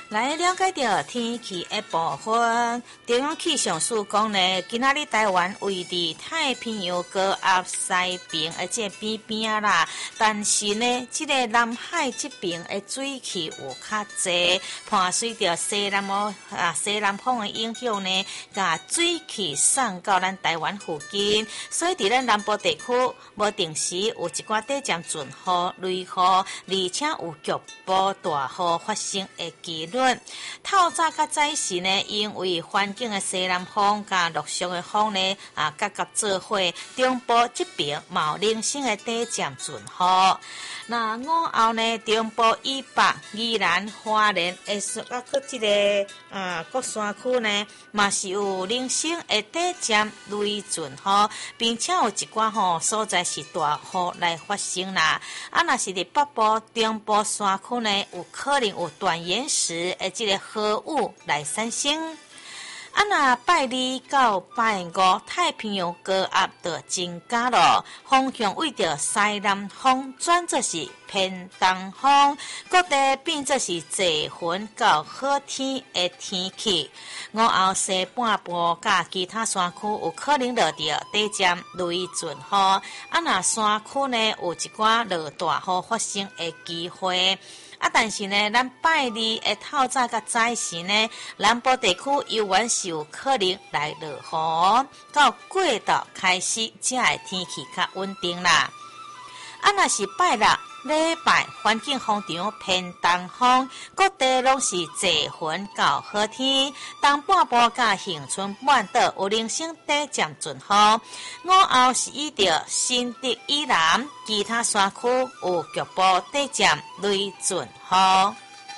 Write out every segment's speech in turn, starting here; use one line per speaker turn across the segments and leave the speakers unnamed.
来了解到天气的部分，中央气象署讲呢，今仔日台湾位伫太平洋高压西边的这边边啦，但是呢，这个南海这边的水汽有较济，伴随着西南风的影响呢，甲水汽送到咱台湾附近，所以伫咱南部地区无定时有一寡短暂阵雨、雷雨，而且有局部大雨发生的几率。透早甲早时呢，因为环境的西南风甲陆续的风呢夹做伙，中部这边有零星的短暂阵雨。那午后呢，中部以北、宜兰、花莲、这个各山区呢，嘛是有零星的短暂雷阵雨，并且有一寡所在是大雨来发生啦。若是伫北部、中部山区呢，有可能有断岩石的这个雨雾来产生。若拜二到拜五，太平洋高压就增加了，风向为着西南风转作是偏东风，各地变作是多云到好天的天气。午后西半部甲其他山区有可能落到短暂雷阵雨，若山区呢有一寡落大雨发生的机会。但是呢，咱拜二的透早甲早时呢，南部地区依然是有可能来落雨，到过道开始，才会天气较稳定啦。若是拜六礼拜，环境风场偏东风，各地拢是多云到好天，东半部甲恒春半岛有零星短暂阵雨。午后是依着新竹以南，其他山区有局部短暂雷阵雨。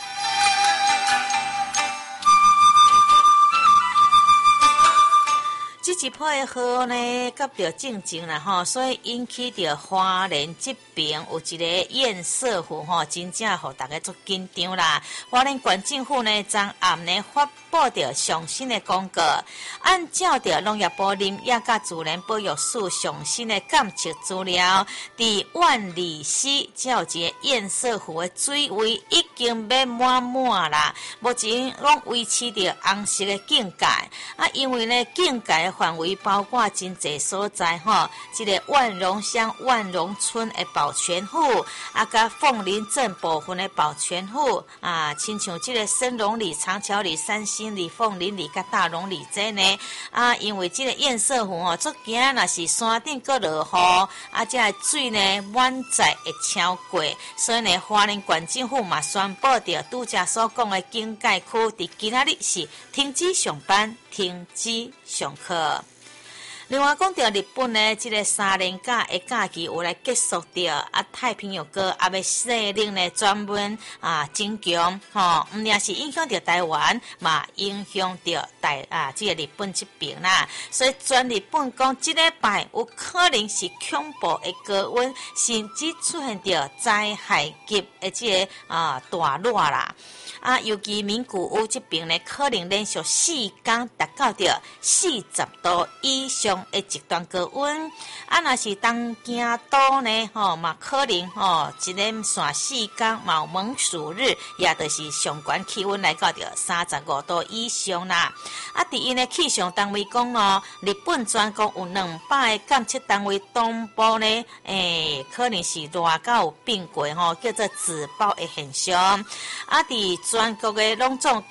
这一波的雨呢，甲着正正啦所以引起着花莲这边有一个堰塞湖真正互大家足紧张啦。花莲县政府呢，昨暗呢发布着上新的公告，按照着农业部林业甲自然保育署上新的监测资料，伫万里溪才有一个堰塞湖的水位已经要满啦，目前拢维持着红色的警戒因为呢警戒范围包括真济所在这个万荣乡万荣村的保全户甲凤林镇部分的保全户亲像这个深隆里、长桥里、三星里、凤林里甲大龙里这呢因为这个堰塞湖足惊若是山顶搁落雨这水呢满载会超过，所以呢花莲县政府嘛宣布着拄则所讲的警戒区伫今仔日是停止上班、停止上课。另外讲到日本呢，这个3连假的假期有来结束掉太平洋高压的势力呢专门增强不仅是影响到台湾，嘛影响到这个日本这边啦。所以全日本讲这礼拜有可能是恐怖的高温，甚至出现到灾害级的这个大热啦。尤其名古屋这边呢，可能连续4天达到着40度以上的极端高温。若是东京都呢，嘛可能一连续4天有猛暑日，也就是上悬气温来到着35度以上啦。伫因的气象单位讲日本全国有200个监测单位东部呢，可能是热到有变过叫做自爆的现象。伫全国的拢总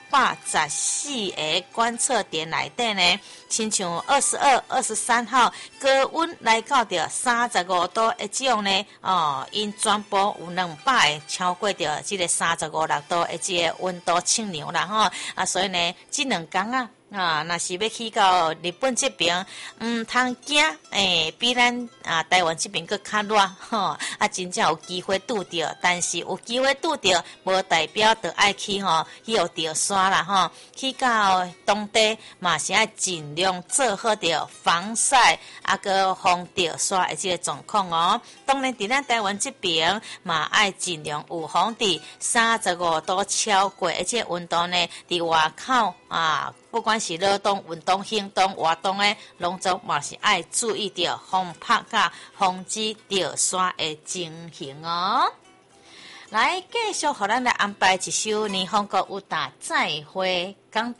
914个观测点内底呢，亲像22、23号高温来到着35度的这种呢，因全部有200个超过着这个35、6度的这个温度称量啦所以呢，这2天若是要去到日本这边，通惊比咱台湾这边搁较热真正有机会拄着，但是有机会拄着，无代表着爱去去互着山啦去到当地嘛是爱尽量做好着防晒搁防着山的这个状况当然，伫咱台湾这边嘛爱尽量有防伫35度超过，而且温度呢伫外口不管是劳动、运动、行动、活动的，拢总嘛是爱注意着风拍甲防止掉山的情形来继续，互咱来安排一首霓虹歌舞打再会，感